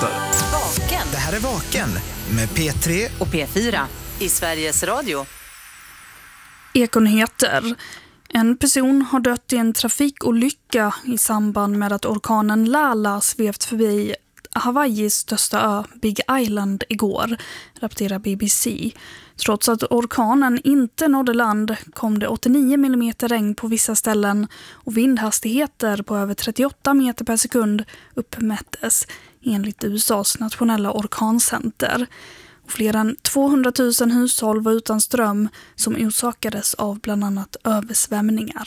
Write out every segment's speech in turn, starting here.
nyheter. Vaken. Det här är Vaken med P3 och P4 i Sveriges Radio. Ekonyheter. En person har dött i en trafikolycka i samband med att orkanen Lala svevt förbi Hawaiis största ö, Big Island, igår, rapporterar BBC. Trots att orkanen inte nådde land kom det 89 mm regn på vissa ställen och vindhastigheter på över 38 meter per sekund uppmättes enligt USAs nationella orkancenter. Fler än 200 000 hushåll var utan ström som orsakades av bland annat översvämningar.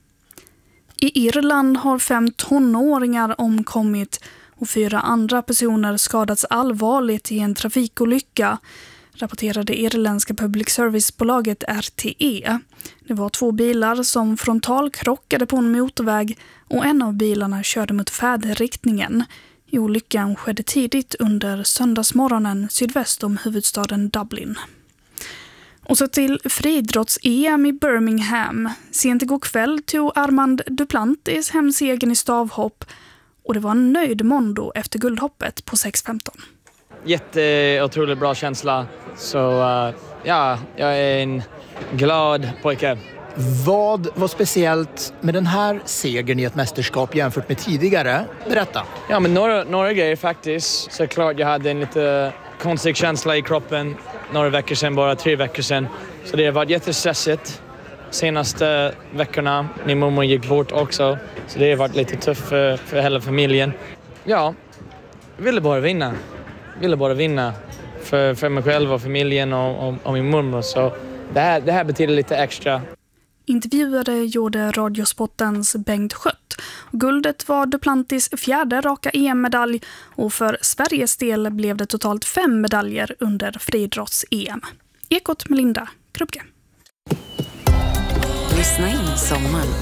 I Irland har 5 tonåringar omkommit och 4 andra personer skadats allvarligt i en trafikolycka, rapporterade irländska public service-bolaget RTE. Det var 2 bilar som frontalkrockade på en motorväg och en av bilarna körde mot färdriktningen. Olyckan skedde tidigt under söndagsmorgonen sydväst om huvudstaden Dublin. Och så till friidrotts-EM i Birmingham. Sent igår kväll tog Armand Duplantis hem segern i stavhopp och det var en nöjd Mondo efter guldhoppet på 6.15. Otroligt bra känsla. Så jag är en glad pojke. Vad var speciellt med den här segern i ett mästerskap jämfört med tidigare? Berätta. Ja, men några grejer faktiskt. Såklart jag hade en lite konstig känsla i kroppen några veckor sedan, bara 3 veckor sedan. Så det har varit jättestressigt senaste veckorna. Min mormor gick bort också. Så det har varit lite tufft för hela familjen. Ja, jag ville bara vinna. För mig själv och familjen och min mormor. Så det här betyder lite extra. Intervjuade gjorde Radiosportens Bengt Skött. Guldet var Duplantis 4:e raka EM-medalj och för Sveriges del blev det totalt 5 medaljer under friidrotts-EM. Ekot med Linda Krupke. Lyssna in sommaren